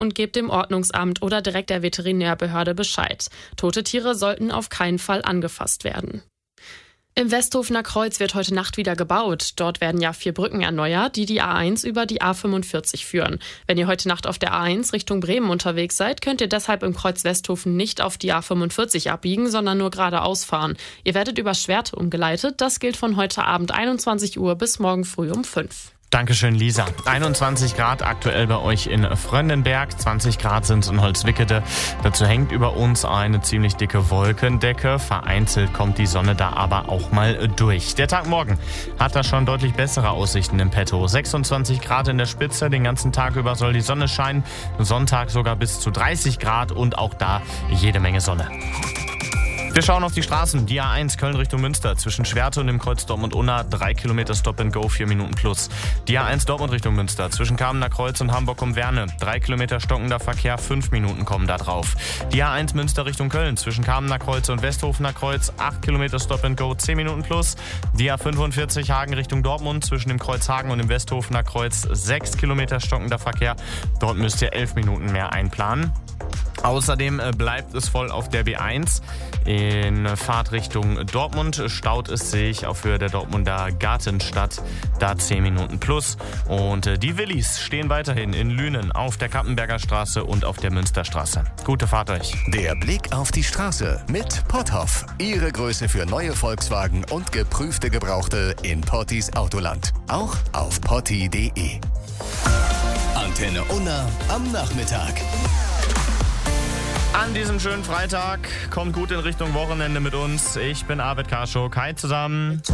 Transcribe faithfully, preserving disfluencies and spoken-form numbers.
und gebt dem Ordnungsamt oder direkt der Veterinärbehörde Bescheid. Tote Tiere sollten auf keinen Fall angefasst werden. Im Westhofener Kreuz wird heute Nacht wieder gebaut. Dort werden ja vier Brücken erneuert, die die A eins über die A fünfundvierzig führen. Wenn ihr heute Nacht auf der A eins Richtung Bremen unterwegs seid, könnt ihr deshalb im Kreuz Westhofen nicht auf die A fünfundvierzig abbiegen, sondern nur geradeaus fahren. Ihr werdet über Schwerte umgeleitet. Das gilt von heute Abend einundzwanzig Uhr bis morgen früh um fünf. Dankeschön, Lisa. einundzwanzig Grad aktuell bei euch in Fröndenberg, zwanzig Grad sind es in Holzwickede. Dazu hängt über uns eine ziemlich dicke Wolkendecke. Vereinzelt kommt die Sonne da aber auch mal durch. Der Tag morgen hat da schon deutlich bessere Aussichten im Petto. sechsundzwanzig Grad in der Spitze, den ganzen Tag über soll die Sonne scheinen. Sonntag sogar bis zu dreißig Grad und auch da jede Menge Sonne. Wir schauen auf die Straßen. Die A eins Köln Richtung Münster zwischen Schwerte und dem Kreuz Dortmund-Unna. Drei Kilometer Stop and Go, vier Minuten plus. Die A eins Dortmund Richtung Münster zwischen Kamener Kreuz und Hamburg um Werne. Drei Kilometer stockender Verkehr, fünf Minuten kommen da drauf. Die A eins Münster Richtung Köln zwischen Kamener Kreuz und Westhofener Kreuz. Acht Kilometer Stop and Go, zehn Minuten plus. Die A fünfundvierzig Hagen Richtung Dortmund zwischen dem Kreuz Hagen und dem Westhofener Kreuz. Sechs Kilometer stockender Verkehr. Dort müsst ihr elf Minuten mehr einplanen. Außerdem bleibt es voll auf der B eins. In Fahrtrichtung Dortmund staut es sich auf Höhe der Dortmunder Gartenstadt, da zehn Minuten plus. Und die Willis stehen weiterhin in Lünen auf der Kappenberger Straße und auf der Münsterstraße. Gute Fahrt euch. Der Blick auf die Straße mit Potthoff. Ihre Größe für neue Volkswagen und geprüfte Gebrauchte in Pottis Autoland. Auch auf potti punkt de. Antenne Unna am Nachmittag. An diesem schönen Freitag kommt gut in Richtung Wochenende mit uns. Ich bin Arvid Karschuk. Hi zusammen.